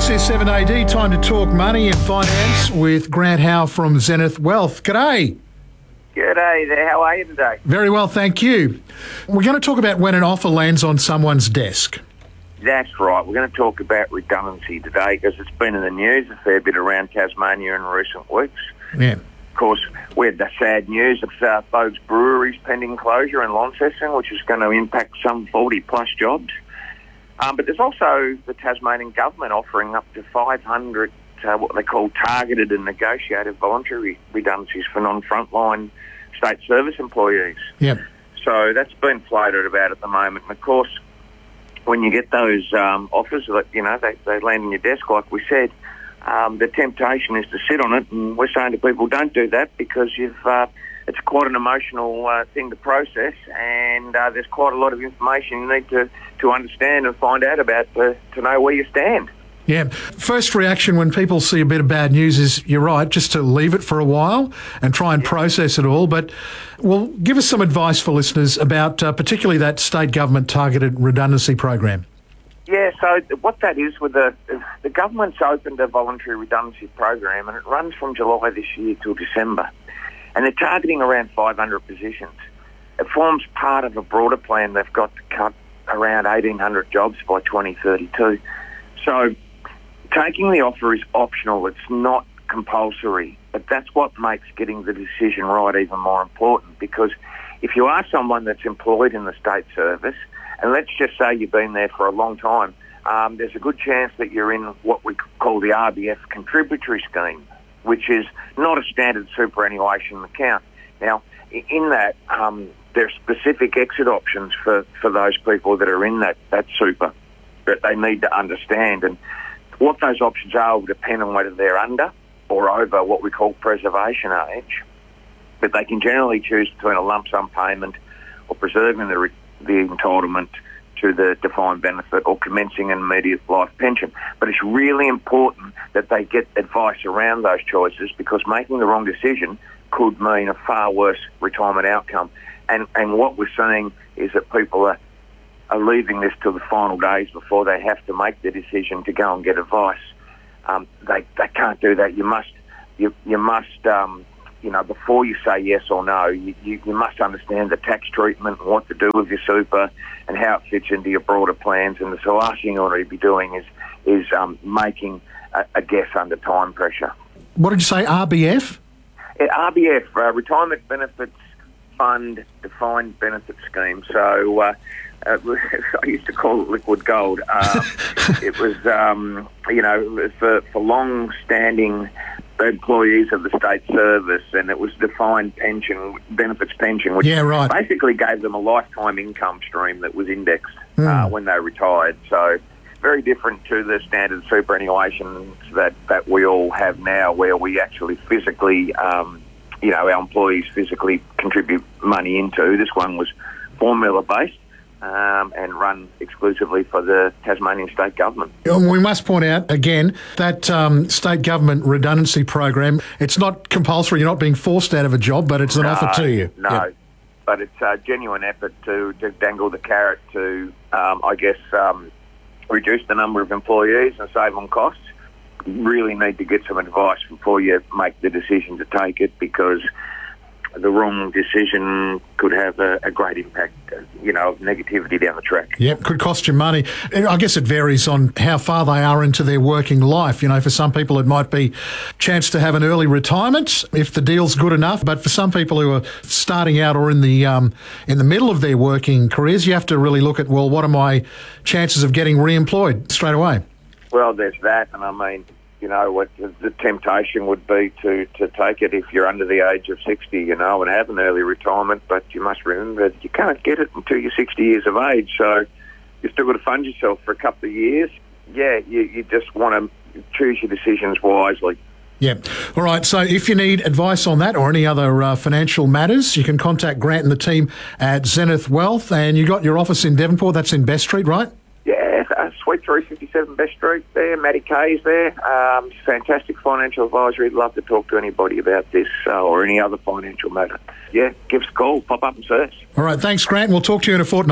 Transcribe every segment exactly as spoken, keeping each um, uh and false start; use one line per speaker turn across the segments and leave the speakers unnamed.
This is seven A D, time to talk money and finance with Grant Howe from Zenith Wealth. G'day.
G'day there, how are you today?
Very well, thank you. We're going to talk about when an offer lands on someone's desk.
That's right, we're going to talk about redundancy today because it's been in the news a fair bit around Tasmania in recent weeks.
Yeah.
Of course, we had the sad news of uh, Boag's Brewery's pending closure in Launceston, which is going to impact some forty plus jobs. Um, but there's also the Tasmanian government offering up to five hundred uh, what they call targeted and negotiated voluntary redundancies for non-frontline state service employees.
Yep.
So that's been floated about at the moment. And of course, when you get those um, offers that, you know, they, they land on your desk, like we said, um, the temptation is to sit on it. And we're saying to people, don't do that because you've... Uh, It's quite an emotional uh, thing to process, and uh, there's quite a lot of information you need to, to understand and find out about to, to know where you stand.
Yeah. First reaction when people see a bit of bad news is, you're right, just to leave it for a while and try and yeah. process it all. But, well, give us some advice for listeners about uh, particularly that state government targeted redundancy program.
Yeah, so what that is, with the the government's opened a voluntary redundancy program, and it runs from July this year till December. And they're targeting around five hundred positions. It forms part of a broader plan they've got to cut around eighteen hundred jobs by twenty thirty-two. So taking the offer is optional. It's not compulsory. But that's what makes getting the decision right even more important, because if you are someone that's employed in the state service, and let's just say you've been there for a long time, um, there's a good chance that you're in what we call the R B F contributory scheme, which is not a standard superannuation account. Now, in that, um, there are specific exit options for, for those people that are in that, that super that they need to understand. And what those options are will depend on whether they're under or over what we call preservation age. But they can generally choose between a lump sum payment or preserving the, re- the entitlement to the defined benefit or commencing an immediate life pension. But it's really important that they get advice around those choices, because making the wrong decision could mean a far worse retirement outcome. And and what we're seeing is that people are, are leaving this till the final days before they have to make the decision to go and get advice. Um, they they can't do that. You must you you must um, you know, before you say yes or no, you, you, you must understand the tax treatment and what to do with your super and how it fits into your broader plans. And the last thing you want to be doing is is um, making a, a guess under time pressure.
What did you say, R B F?
Yeah, R B F, uh, Retirement Benefits Fund Defined Benefit Scheme. So uh, uh, I used to call it liquid gold. Uh, it was, um, you know, for, for long-standing employees of the state service, and it was defined pension, benefits pension, which
yeah, right.
basically gave them a lifetime income stream that was indexed
mm.
uh, when they retired. So very different to the standard superannuation that, that we all have now, where we actually physically, um, you know, our employees physically contribute money into. This one was formula-based. Um, and run exclusively for the Tasmanian state government.
We must point out, again, that um, state government redundancy program, it's not compulsory, you're not being forced out of a job, but it's an
no,
offer to you.
No,
yep.
But it's a genuine effort to, to dangle the carrot to, um, I guess, um, reduce the number of employees and save on costs. You really need to get some advice before you make the decision to take it, because the wrong decision could have a, a great impact, you know, of negativity down the track.
Yep, could cost you money. I guess it varies on how far they are into their working life. You know, for some people it might be a chance to have an early retirement if the deal's good enough. But for some people who are starting out or in the um, in the middle of their working careers, you have to really look at, well, what are my chances of getting re-employed straight away?
Well, there's that, and I mean, you know, what the, the temptation would be to, to take it if you're under the age of sixty, you know, and have an early retirement. But you must remember that you can't get it until you're sixty years of age. So you've still got to fund yourself for a couple of years. Yeah, you, you just want to choose your decisions wisely.
Yeah. All right. So if you need advice on that or any other uh, financial matters, you can contact Grant and the team at Zenith Wealth. And you got your office in Devonport. That's in Best Street, right?
Yeah, uh, Suite three fifty-seven Best Street there. Matty Kay's there. Um, fantastic financial advisory. I'd love to talk to anybody about this uh, or any other financial matter. Yeah, give us a call. Pop up and search.
All right. Thanks, Grant. We'll talk to you in a fortnight.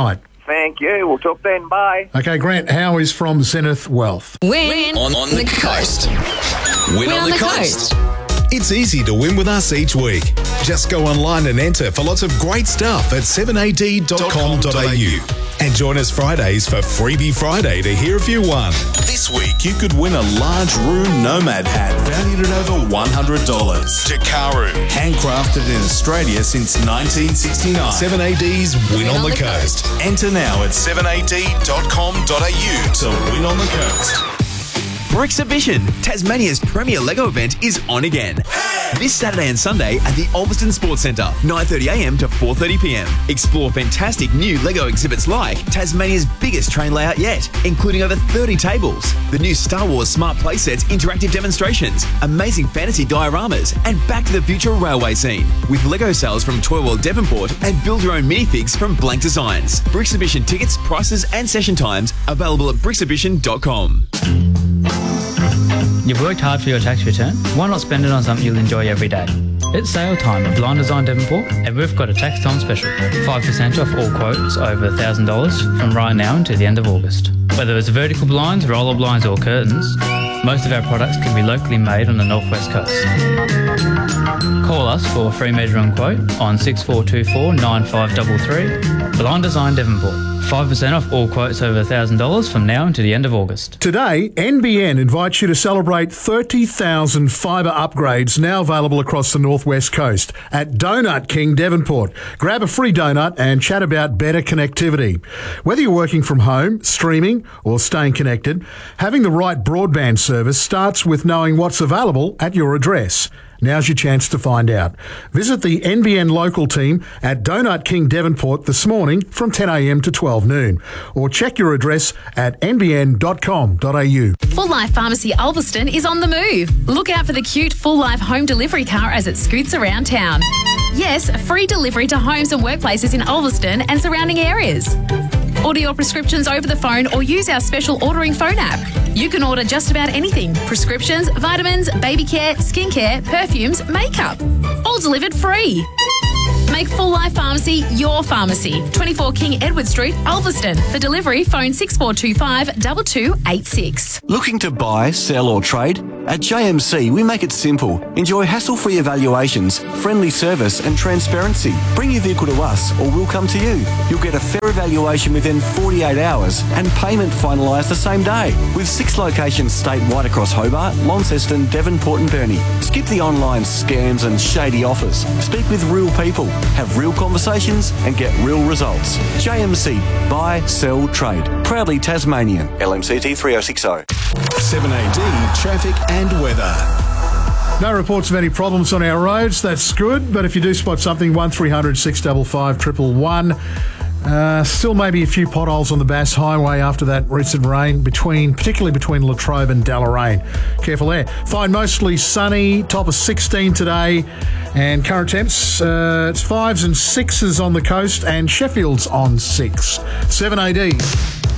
Thank you. We'll talk then. Bye.
Okay, Grant, how is from Zenith Wealth?
Win on, on the coast. Win, Win on, on the, the coast. coast.
It's easy to win with us each week. Just go online and enter for lots of great stuff at seven a d dot com dot a u. And join us Fridays for Freebie Friday to hear if you won. This week, you could win a large Room Nomad hat valued at over one hundred dollars. Jakaru, handcrafted in Australia since nineteen sixty-nine. seven A D's Win, win on, on the, the coast. coast. Enter now at seven a d dot com dot a u to win on the coast.
Brixibition, Tasmania's premier Lego event, is on again. This Saturday and Sunday at the Ulverston Sports Centre, nine thirty a m to four thirty p m. Explore fantastic new Lego exhibits like Tasmania's biggest train layout yet, including over thirty tables, the new Star Wars Smart Playsets interactive demonstrations, amazing fantasy dioramas, and Back to the Future railway scene, with Lego sales from Toy World Devonport and build your own minifigs from Blank Designs. Brixibition tickets, prices and session times available at brixibition dot com.
You've worked hard for your tax return. Why not spend it on something you'll enjoy every day? It's sale time at Blind Design Devonport, and we've got a tax time special. five percent off all quotes over one thousand dollars from right now until the end of August. Whether it's vertical blinds, roller blinds or curtains, most of our products can be locally made on the northwest coast. Call us for a free measuring quote on six four two four, nine five three three. Blind Design Devonport. five percent off all quotes over one thousand dollars from now until the end of August.
Today, N B N invites you to celebrate thirty thousand fibre upgrades now available across the northwest coast at Donut King Devonport. Grab a free donut and chat about better connectivity. Whether you're working from home, streaming or staying connected, having the right broadband service starts with knowing what's available at your address. Now's your chance to find out. Visit the N B N local team at Donut King Devonport this morning from ten a m to twelve noon, or check your address at n b n dot com dot a u.
Full Life Pharmacy Ulverston is on the move. Look out for the cute Full Life home delivery car as it scoots around town. Yes, free delivery to homes and workplaces in Ulverston and surrounding areas. Order your prescriptions over the phone or use our special ordering phone app. You can order just about anything. Prescriptions, vitamins, baby care, skincare, perfumes, makeup. All delivered free. Make Full Life Pharmacy your pharmacy. twenty-four King Edward Street, Ulverston. For delivery, phone six four two five, two two eight six.
Looking to buy, sell or trade? At J M C, we make it simple. Enjoy hassle-free evaluations, friendly service and transparency. Bring your vehicle to us or we'll come to you. You'll get a fair evaluation within forty-eight hours and payment finalised the same day. With six locations statewide across Hobart, Launceston, Devonport and Burnie. Skip the online scams and shady offers. Speak with real people, have real conversations and get real results. J M C, buy, sell, trade. Proudly Tasmanian. L M C T three oh six oh.
seven A D traffic and weather.
No reports of any problems on our roads. That's good. But if you do spot something, one three hundred six five five one one one. Uh, still maybe a few potholes on the Bass Highway after that recent rain, between, particularly between Latrobe and Deloraine. Careful there. Fine, mostly sunny, top of sixteen today, and current temps, uh, it's fives and sixes on the coast, and Sheffield's on six. seven A D.